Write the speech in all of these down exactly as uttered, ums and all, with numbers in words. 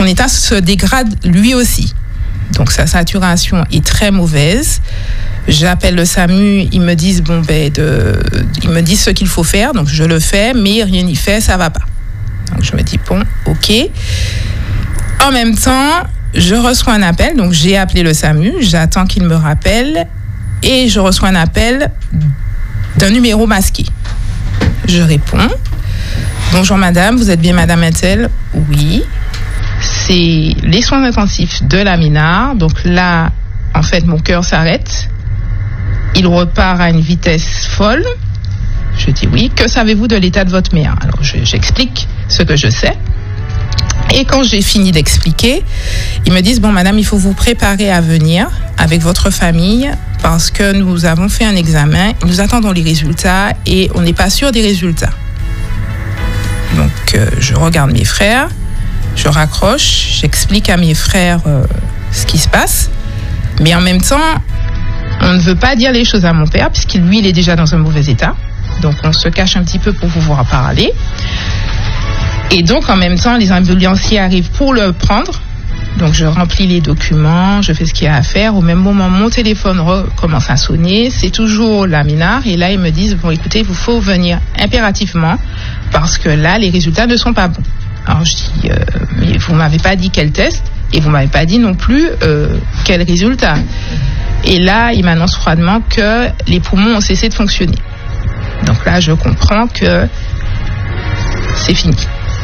son état se dégrade lui aussi. Donc sa saturation est très mauvaise. J'appelle le SAMU, ils me disent bon ben de, ils me disent ce qu'il faut faire, donc je le fais, mais rien n'y fait, ça va pas. Donc je me dis bon, ok. En même temps, je reçois un appel, donc j'ai appelé le SAMU, j'attends qu'il me rappelle et je reçois un appel d'un numéro masqué. Je réponds. Bonjour madame, vous êtes bien madame Intel? Oui. C'est les soins intensifs de la Minard. Donc là, en fait, mon cœur s'arrête. Il repart à une vitesse folle. Je dis oui. Que savez-vous de l'état de votre mère? Alors, je, j'explique ce que je sais. Et quand j'ai fini d'expliquer, ils me disent, bon, madame, il faut vous préparer à venir avec votre famille parce que nous avons fait un examen, nous attendons les résultats et on n'est pas sûr des résultats. Donc, euh, je regarde mes frères. Je raccroche, j'explique à mes frères euh, ce qui se passe, mais en même temps, on ne veut pas dire les choses à mon père, puisqu'il lui, il est déjà dans un mauvais état. Donc, on se cache un petit peu pour pouvoir parler. Et donc, en même temps, les ambulanciers arrivent pour le prendre. Donc, je remplis les documents, je fais ce qu'il y a à faire. Au même moment, mon téléphone recommence à sonner. C'est toujours la Minard. Et là, ils me disent, bon, écoutez, il vous faut venir impérativement, parce que là, les résultats ne sont pas bons. Alors je dis, euh, mais vous m'avez pas dit quel test et vous m'avez pas dit non plus euh, quel résultat. Et là, il m'annonce froidement que les poumons ont cessé de fonctionner. Donc là, je comprends que c'est fini.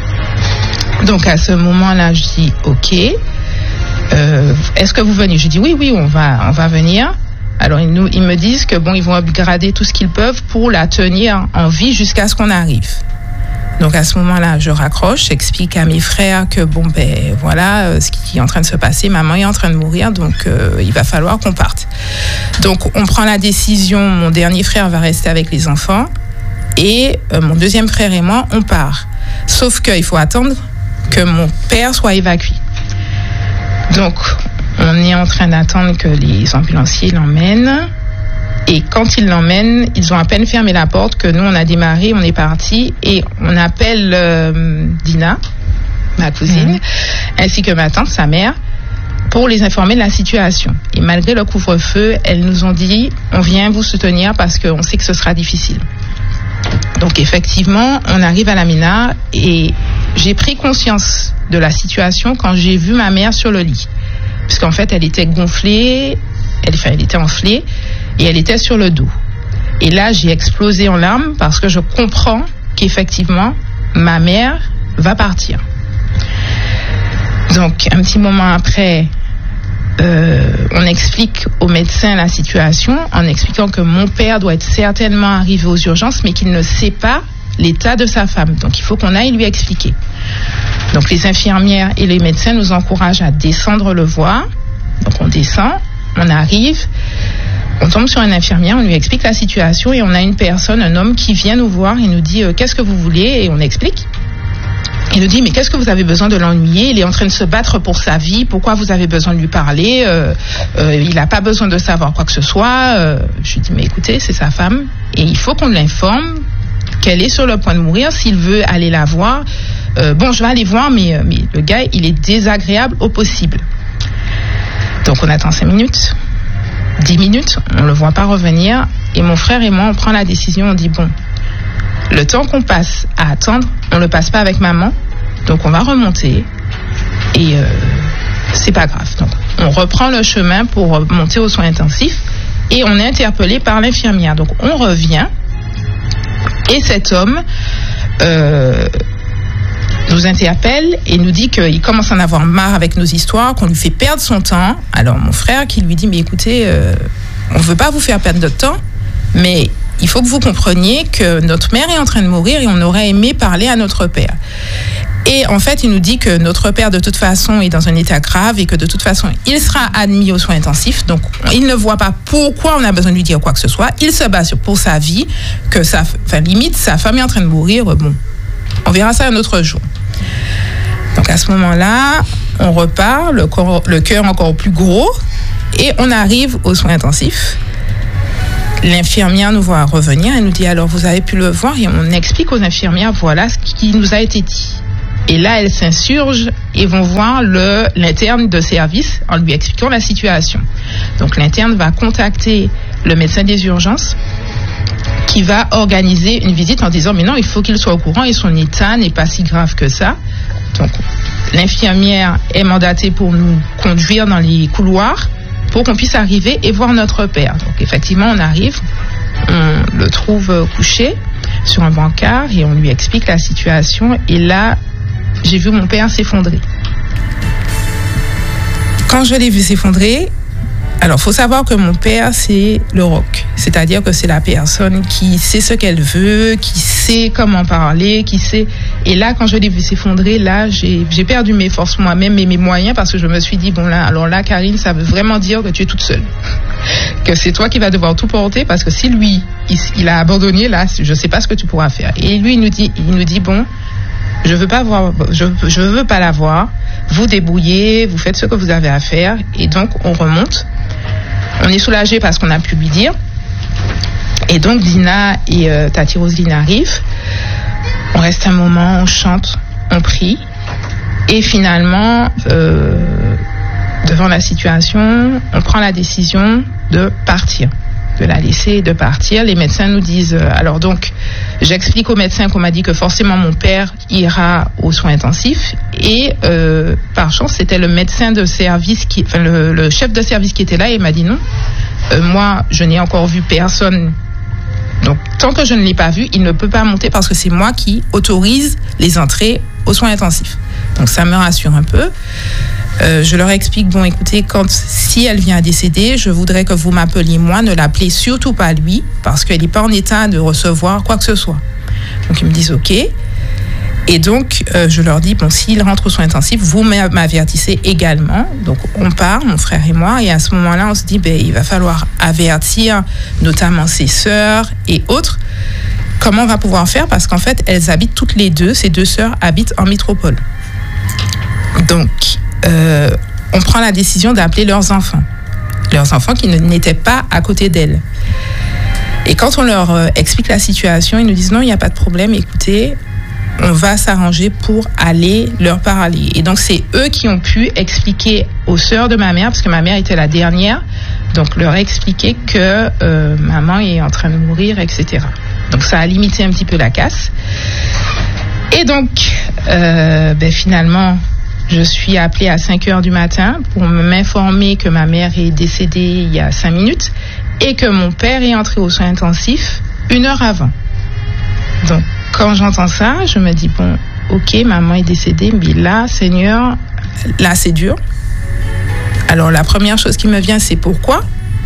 Donc à ce moment-là, je dis, ok, euh, est-ce que vous venez? Je dis oui, oui, on va, on va venir. Alors ils, nous, ils me disent que bon, ils vont upgrader tout ce qu'ils peuvent pour la tenir en vie jusqu'à ce qu'on arrive. Donc à ce moment-là, je raccroche, j'explique à mes frères que bon ben voilà euh, ce qui est en train de se passer, maman est en train de mourir, donc euh, il va falloir qu'on parte. Donc on prend la décision, mon dernier frère va rester avec les enfants et euh, mon deuxième frère et moi on part. Sauf qu'il faut attendre que mon père soit évacué. Donc on est en train d'attendre que les ambulanciers l'emmènent. Et quand ils l'emmènent, ils ont à peine fermé la porte que nous, on a démarré, on est parti et on appelle euh, Dina, ma cousine, mmh. ainsi que ma tante, sa mère, pour les informer de la situation. Et malgré le couvre-feu, elles nous ont dit, on vient vous soutenir parce qu'on sait que ce sera difficile. Donc effectivement, on arrive à la Minard et j'ai pris conscience de la situation quand j'ai vu ma mère sur le lit. Parce qu'en fait, elle était gonflée, elle, enfin, elle était enflée, et elle était sur le dos. Et là, j'ai explosé en larmes parce que je comprends qu'effectivement, ma mère va partir. Donc, un petit moment après, euh, on explique au médecin la situation en expliquant que mon père doit être certainement arrivé aux urgences, mais qu'il ne sait pas l'état de sa femme. Donc, il faut qu'on aille lui expliquer. Donc, les infirmières et les médecins nous encouragent à descendre le voir. Donc, on descend, on arrive. On tombe sur une infirmière, on lui explique la situation et on a une personne, un homme qui vient nous voir et nous dit euh, qu'est-ce que vous voulez, et on explique. Il nous dit mais qu'est-ce que vous avez besoin de l'ennuyer? Il est en train de se battre pour sa vie, pourquoi vous avez besoin de lui parler? euh, euh, Il n'a pas besoin de savoir quoi que ce soit. euh, Je lui dis mais écoutez, c'est sa femme et il faut qu'on l'informe qu'elle est sur le point de mourir. S'il veut aller la voir, euh, bon je vais aller voir, mais, mais le gars il est désagréable au possible. Donc on attend cinq minutes. Dix minutes, on ne le voit pas revenir. Et mon frère et moi, on prend la décision, on dit bon, le temps qu'on passe à attendre, on ne le passe pas avec maman. Donc on va remonter. Et euh, c'est pas grave. Donc on reprend le chemin pour monter aux soins intensifs. Et on est interpellé par l'infirmière. Donc on revient. Et cet homme euh, nous interpelle et nous dit qu'il commence à en avoir marre avec nos histoires, qu'on lui fait perdre son temps. Alors mon frère qui lui dit mais écoutez, euh, on ne veut pas vous faire perdre notre temps, mais il faut que vous compreniez que notre mère est en train de mourir et on aurait aimé parler à notre père. Et en fait, il nous dit que notre père, de toute façon, est dans un état grave et que de toute façon, il sera admis aux soins intensifs. Donc, il ne voit pas pourquoi on a besoin de lui dire quoi que ce soit. Il se bat pour sa vie, que sa, enfin, limite, sa femme est en train de mourir. Bon, on verra ça un autre jour. Donc, à ce moment-là, on repart, le, corps, le cœur encore plus gros, et on arrive aux soins intensifs. L'infirmière nous voit revenir, elle nous dit alors vous avez pu le voir, et on explique aux infirmières voilà ce qui nous a été dit. Et là, elles s'insurgent et vont voir le, l'interne de service en lui expliquant la situation. Donc l'interne va contacter le médecin des urgences qui va organiser une visite en disant mais non, il faut qu'il soit au courant et son état n'est pas si grave que ça. Donc l'infirmière est mandatée pour nous conduire dans les couloirs pour qu'on puisse arriver et voir notre père. Donc effectivement, on arrive, on le trouve couché sur un brancard et on lui explique la situation. Et là, j'ai vu mon père s'effondrer. Quand je l'ai vu s'effondrer, alors, il faut savoir que mon père, c'est le roc. C'est-à-dire que c'est la personne qui sait ce qu'elle veut, qui sait comment parler, qui sait... Et là, quand je l'ai vu s'effondrer, là, j'ai, j'ai perdu mes forces moi-même et mes moyens parce que je me suis dit, bon là, alors là, Karine, ça veut vraiment dire que tu es toute seule. Que c'est toi qui vas devoir tout porter parce que si lui, il, il a abandonné, là, je ne sais pas ce que tu pourras faire. Et lui, il nous dit, il nous dit bon, je veux pas voir, je, je veux pas la voir, vous débrouillez, vous faites ce que vous avez à faire. Et donc, on remonte. On est soulagé parce qu'on a pu lui dire. Et donc Dina et euh, Tati Roselyne arrivent. On reste un moment, on chante, on prie. Et finalement, euh, devant la situation, on prend la décision de partir, de la laisser et de partir. Les médecins nous disent, euh, alors donc, j'explique aux médecins qu'on m'a dit que forcément mon père ira aux soins intensifs. Et euh, par chance, c'était le médecin de service, qui, enfin le, le chef de service qui était là et il m'a dit non. Euh, moi, je n'ai encore vu personne. Donc, tant que je ne l'ai pas vu, il ne peut pas monter parce que c'est moi qui autorise les entrées aux soins intensifs. Donc, ça me rassure un peu. Euh, je leur explique, bon, écoutez, quand, si elle vient à décéder, je voudrais que vous m'appeliez moi, ne l'appelez surtout pas lui, parce qu'elle n'est pas en état de recevoir quoi que ce soit. Donc, ils me disent, OK. Et donc, euh, je leur dis, bon, s'il rentre aux soins intensifs, vous m'avertissez également. Donc, on part, mon frère et moi, et à ce moment-là, on se dit, ben, il va falloir avertir notamment ses sœurs et autres. Comment on va pouvoir faire? Parce qu'en fait, elles habitent toutes les deux, ces deux sœurs habitent en métropole. Donc, euh, on prend la décision d'appeler leurs enfants. Leurs enfants qui n'étaient pas à côté d'elles. Et quand on leur euh, explique la situation, ils nous disent, non, il n'y a pas de problème, écoutez, on va s'arranger pour aller leur parler. Et donc, c'est eux qui ont pu expliquer aux sœurs de ma mère, parce que ma mère était la dernière, donc leur expliquer que euh, maman est en train de mourir, et cetera. Donc, ça a limité un petit peu la casse. Et donc, euh, ben, finalement, je suis appelée à cinq heures du matin pour m'informer que ma mère est décédée il y a cinq minutes et que mon père est entré aux soins intensifs une heure avant. Donc, quand j'entends ça, je me dis, bon, ok, maman est décédée, mais là, Seigneur, là, c'est dur. Alors, la première chose qui me vient, c'est pourquoi.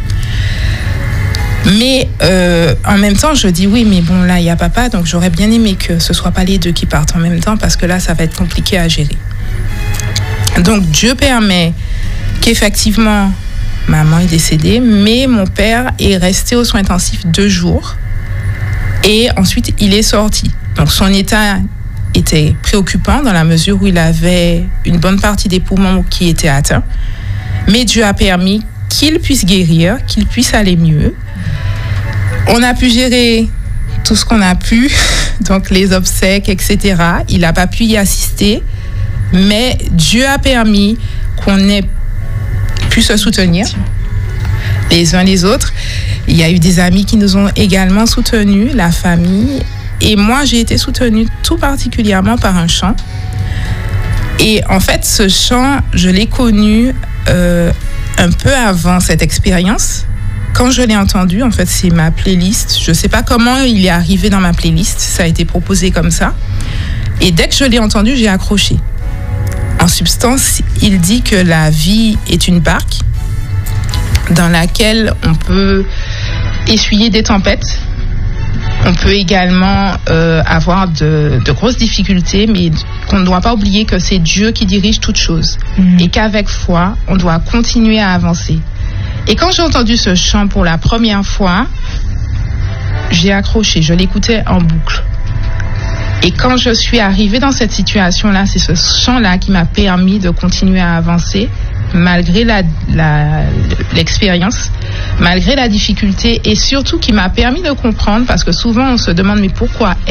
Mais euh, en même temps, je dis, oui, mais bon, là, il y a papa, donc j'aurais bien aimé que ce ne soit pas les deux qui partent en même temps, parce que là, ça va être compliqué à gérer. Donc, Dieu permet qu'effectivement, maman est décédée, mais mon père est resté aux soins intensifs deux jours. Et ensuite, il est sorti. Donc, son état était préoccupant dans la mesure où il avait une bonne partie des poumons qui étaient atteints. Mais Dieu a permis qu'il puisse guérir, qu'il puisse aller mieux. On a pu gérer tout ce qu'on a pu, donc les obsèques, et cetera. Il n'a pas pu y assister, mais Dieu a permis qu'on ait pu se soutenir les uns les autres. Il y a eu des amis qui nous ont également soutenus, la famille. Et moi, j'ai été soutenue tout particulièrement par un chant. Et en fait, ce chant, je l'ai connu euh, un peu avant cette expérience. Quand je l'ai entendu, en fait, c'est ma playlist. Je ne sais pas comment il est arrivé dans ma playlist. Ça a été proposé comme ça. Et dès que je l'ai entendu, j'ai accroché. En substance, il dit que la vie est une barque dans laquelle on peut essuyer des tempêtes. On peut également euh, avoir de, de grosses difficultés, mais qu'on ne doit pas oublier que c'est Dieu qui dirige toutes choses. Mmh. Et qu'avec foi, on doit continuer à avancer. Et quand j'ai entendu ce chant pour la première fois, j'ai accroché, je l'écoutais en boucle. Et quand je suis arrivée dans cette situation-là, c'est ce chant-là qui m'a permis de continuer à avancer, malgré la, la, l'expérience, malgré la difficulté, et surtout qui m'a permis de comprendre, parce que souvent on se demande mais pourquoi elle ?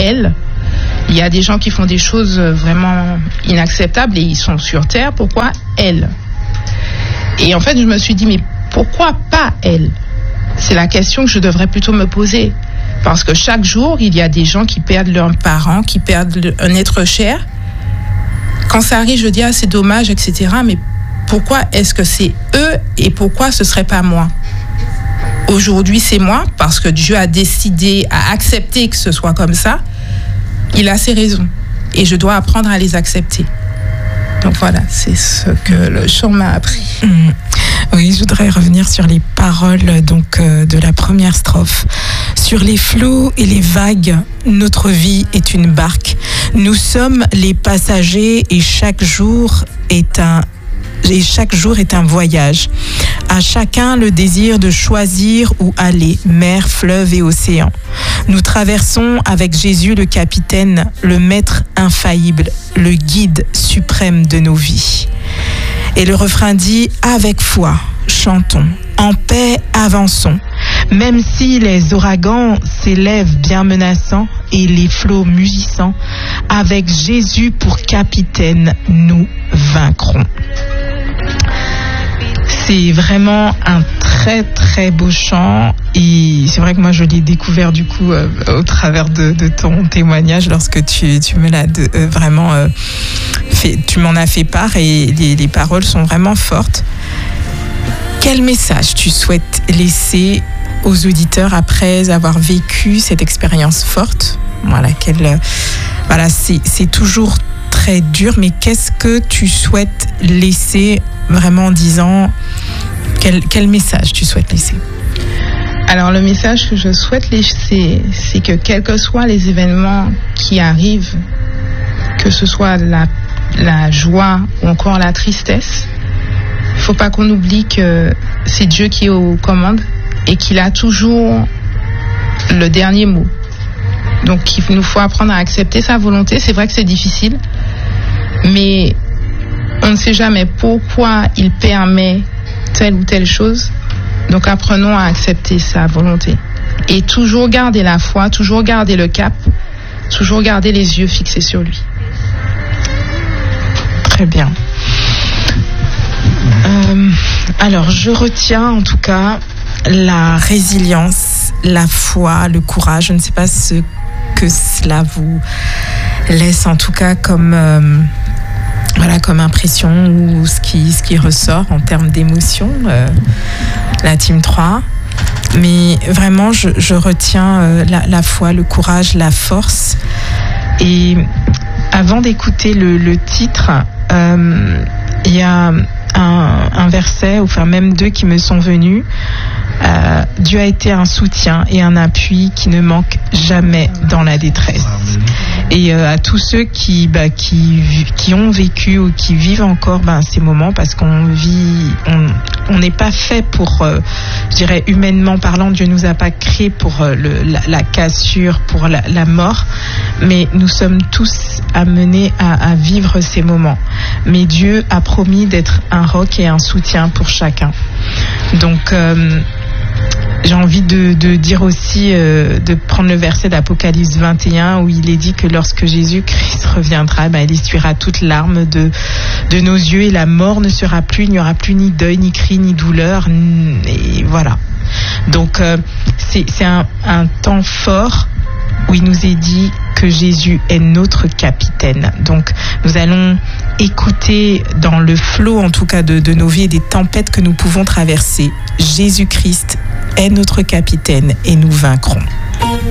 Il y a des gens qui font des choses vraiment inacceptables et ils sont sur terre. Pourquoi elle? Et en fait, je me suis dit, mais pourquoi pas elle? C'est la question que je devrais plutôt me poser. Parce que chaque jour, il y a des gens qui perdent leurs parents, qui perdent un être cher. Quand ça arrive, je dis, ah, c'est dommage, et cetera. Mais pourquoi est-ce que c'est eux et pourquoi ce ne serait pas moi? Aujourd'hui, c'est moi, parce que Dieu a décidé, a accepté que ce soit comme ça. Il a ses raisons. Et je dois apprendre à les accepter. Donc voilà, c'est ce que le chant m'a appris. Mmh. Oui, je voudrais revenir sur les paroles donc, euh, de la première strophe. Sur les flots et les vagues, notre vie est une barque. Nous sommes les passagers et chaque jour est un Et chaque jour est un voyage. À chacun le désir de choisir où aller, mer, fleuve et océan. Nous traversons avec Jésus le capitaine, le maître infaillible, le guide suprême de nos vies. Et le refrain dit « Avec foi, chantons, en paix avançons. Même si les ouragans s'élèvent bien menaçants et les flots mugissants, avec Jésus pour capitaine, nous vaincrons. » C'est vraiment un très très beau chant et c'est vrai que moi je l'ai découvert du coup euh, au travers de, de ton témoignage lorsque tu, tu me l'as de, euh, vraiment euh, fait, tu m'en as fait part et les, les paroles sont vraiment fortes. Quel message tu souhaites laisser aux auditeurs après avoir vécu cette expérience forte? Voilà, quel, euh, voilà c'est, c'est toujours très dur, mais qu'est-ce que tu souhaites laisser vraiment en disant quel, quel message tu souhaites laisser? Alors le message que je souhaite laisser, c'est que quels que soient les événements qui arrivent, que ce soit la, la joie ou encore la tristesse, il ne faut pas qu'on oublie que c'est Dieu qui est aux commandes et qu'il a toujours le dernier mot. Donc il nous faut apprendre à accepter sa volonté. C'est vrai que c'est difficile, mais on ne sait jamais pourquoi il permet telle ou telle chose. Donc apprenons à accepter sa volonté. Et toujours garder la foi, toujours garder le cap, toujours garder les yeux fixés sur lui. Très bien. Euh, alors je retiens en tout cas la résilience, la foi, le courage. Je ne sais pas ce que cela vous laisse en tout cas comme, euh, voilà, comme impression ou ce qui, ce qui ressort en termes d'émotion, euh, la team trois. Mais vraiment, je, je retiens euh, la, la foi, le courage, la force. Et avant d'écouter le, le titre, euh, il y a un, un verset, enfin même deux qui me sont venus. Euh, Dieu a été un soutien et un appui qui ne manque jamais dans la détresse. Et euh, à tous ceux qui, bah, qui, qui ont vécu ou qui vivent encore bah, ces moments, parce qu'on vit, on n'est pas fait pour, euh, je dirais humainement parlant, Dieu nous a pas créé pour euh, le, la, la cassure, pour la, la mort, mais nous sommes tous amenés à, à vivre ces moments. Mais Dieu a promis d'être un roc et un soutien pour chacun. Donc euh, j'ai envie de, de dire aussi, euh, de prendre le verset d'Apocalypse vingt et un où il est dit que lorsque Jésus-Christ reviendra, ben, il essuiera toute larme de, de nos yeux et la mort ne sera plus, il n'y aura plus ni deuil, ni cri, ni douleur, et voilà. Donc euh, c'est, c'est un, un temps fort où il nous est dit que Jésus est notre capitaine. Donc nous allons écouter dans le flot en tout cas de, de nos vies et des tempêtes que nous pouvons traverser. Jésus-Christ est notre capitaine et nous vaincrons.